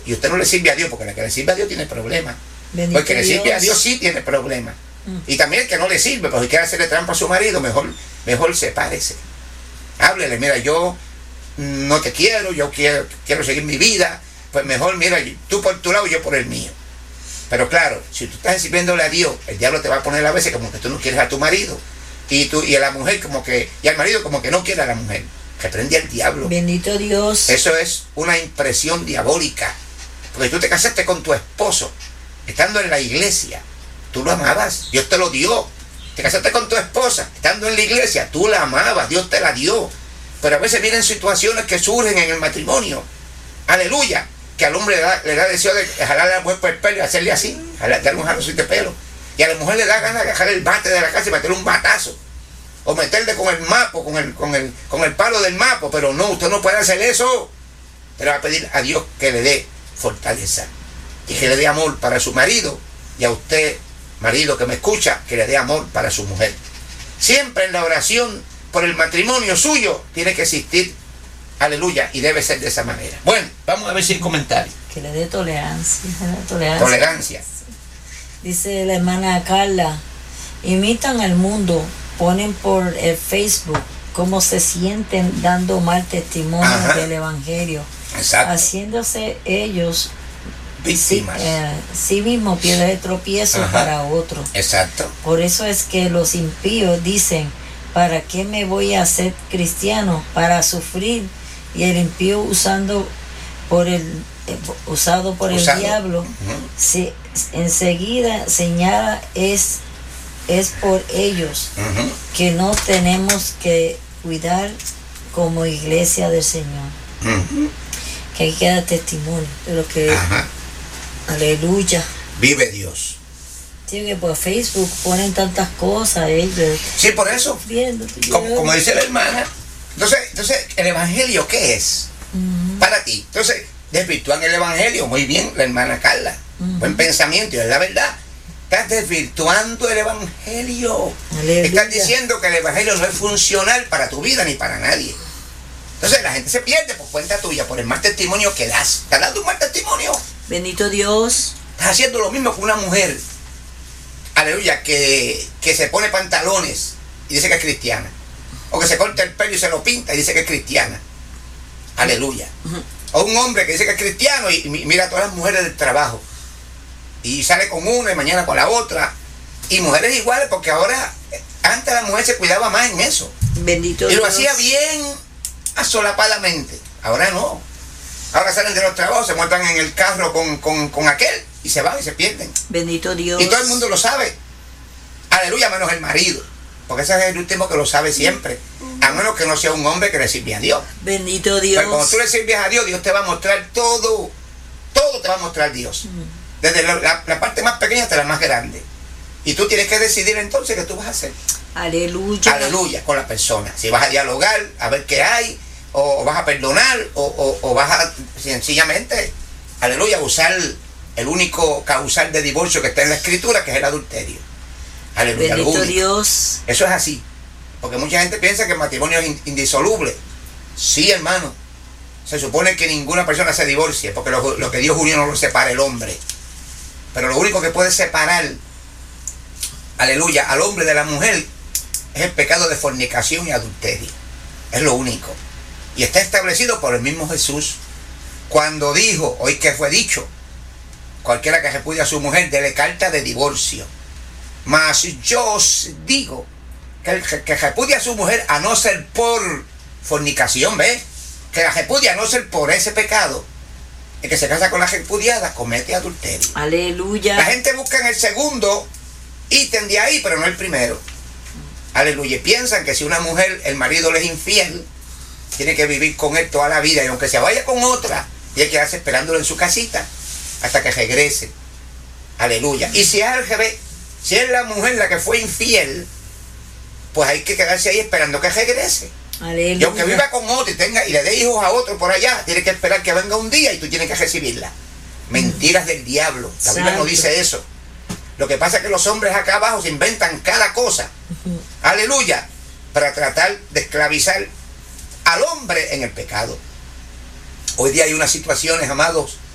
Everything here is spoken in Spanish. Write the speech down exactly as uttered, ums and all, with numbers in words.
y usted no le sirve a Dios, porque la que le sirve a Dios tiene problemas. Bendito Porque le Dios. sirve a Dios sí tiene problemas. Mm. Y también el que no le sirve, pues si quiere hacerle trampa a su marido, mejor, mejor sepárese. Háblele, mira, yo no te quiero, yo quiero, quiero seguir mi vida, pues mejor, mira, tú por tu lado y yo por el mío. Pero claro, si tú estás sirviéndole a Dios, el diablo te va a poner a veces como que tú no quieres a tu marido, y tú y a la mujer como que, y al marido como que no quiere a la mujer. Reprende al diablo. Bendito Dios. Eso es una impresión diabólica. Porque tú te casaste con tu esposo, estando en la iglesia, tú lo amabas, Dios te lo dio. Te casaste con tu esposa, estando en la iglesia, tú la amabas, Dios te la dio. Pero a veces vienen situaciones que surgen en el matrimonio, aleluya, que al hombre le da, le da deseo de jalarle a la mujer por el pelo y hacerle así, jalar, darle un jaloncito de pelo. Y a la mujer le da ganas de agarrar el bate de la casa y meterle un batazo. O meterle con el mapo, con el, con el, con el palo del mapo. Pero no, usted no puede hacer eso. Pero va a pedir a Dios que le dé fortaleza y que le dé amor para su marido, y a usted, marido que me escucha, que le dé amor para su mujer. Siempre en la oración por el matrimonio suyo tiene que existir, aleluya, y debe ser de esa manera. Bueno, vamos a ver si hay comentarios. Que le dé tolerancia, tolerancia. Tolerancia. Dice la hermana Carla, imitan al mundo, ponen por el Facebook cómo se sienten dando mal testimonio Ajá. del evangelio. Exacto. Haciéndose ellos víctimas. Sí, eh, sí mismo piedra de tropiezo Ajá. para otro. Exacto. Por eso es que los impíos dicen, ¿para qué me voy a hacer cristiano? Para sufrir. Y el impío usando por el eh, usado por usado. el diablo, uh-huh. se, enseguida señala es es por ellos uh-huh. que no tenemos que cuidar como iglesia del Señor. Uh-huh. Que hay que dar testimonio de lo que Ajá. aleluya. Vive Dios. Sí, que por Facebook ponen tantas cosas ellos. Sí, por eso. Viendo, como, como dice la hermana. Entonces, entonces, ¿el evangelio qué es? Uh-huh. Para ti. Entonces, desvirtúan el evangelio. Muy bien, la hermana Carla. Uh-huh. Buen pensamiento, y es la verdad. Estás desvirtuando el evangelio. Aleluya. Estás diciendo que el evangelio no es funcional para tu vida ni para nadie. Entonces la gente se pierde por cuenta tuya, por el mal testimonio que das. ¿Estás dando un mal testimonio? Bendito Dios. Estás haciendo lo mismo que una mujer, aleluya, que, que se pone pantalones y dice que es cristiana. O que se corta el pelo y se lo pinta y dice que es cristiana. Aleluya. Uh-huh. O un hombre que dice que es cristiano y mira a todas las mujeres del trabajo. Y sale con una y mañana con la otra. Y mujeres iguales, porque ahora, antes la mujer se cuidaba más en eso. Bendito Dios. Y lo Dios. hacía bien asolapadamente. Ahora no. Ahora salen de los trabajos, se montan en el carro con, con, con aquel y se van y se pierden. Bendito Dios. Y todo el mundo lo sabe. Aleluya, menos el marido. Porque ese es el último que lo sabe siempre. A menos que no sea un hombre que le sirve a Dios. Bendito Dios. Pero cuando tú le sirves a Dios, Dios te va a mostrar todo. Todo te va a mostrar Dios. Mm. Desde la, la, la parte más pequeña hasta la más grande. Y tú tienes que decidir entonces qué tú vas a hacer. Aleluya. Aleluya con la persona. Si vas a dialogar, a ver qué hay, o, o vas a perdonar, o, o, o vas a sencillamente, aleluya, usar el único causal de divorcio que está en la escritura, que es el adulterio. Aleluya. Bendito Dios. Eso es así. Porque mucha gente piensa que el matrimonio es indisoluble. Sí, hermano. Se supone que ninguna persona se divorcie, porque lo, lo que Dios unió no lo separa el hombre. Pero lo único que puede separar, aleluya, al hombre de la mujer es el pecado de fornicación y adulterio. Es lo único. Y está establecido por el mismo Jesús. Cuando dijo, hoy que fue dicho, cualquiera que repudie a su mujer, dele carta de divorcio. Mas yo os digo que el que repudia a su mujer, a no ser por fornicación, ¿ves? Que la repudia a no ser por ese pecado, el que se casa con la repudiada comete adulterio. Aleluya. La gente busca en el segundo ítem de ahí, pero no el primero. Aleluya. Y piensan que si una mujer, el marido le es infiel, tiene que vivir con él toda la vida, y aunque se vaya con otra, tiene que quedarse esperándolo en su casita hasta que regrese. Aleluya. Y si es al revés, si es la mujer la que fue infiel, pues hay que quedarse ahí esperando que regrese. Aleluya. Y aunque viva con otro y tenga y le dé hijos a otro por allá, tiene que esperar que venga un día y tú tienes que recibirla. Mentiras del diablo. La Biblia no dice eso. Lo que pasa es que los hombres acá abajo se inventan cada cosa. Uh-huh. Aleluya. Para tratar de esclavizar al hombre en el pecado. Hoy día hay unas situaciones, amados,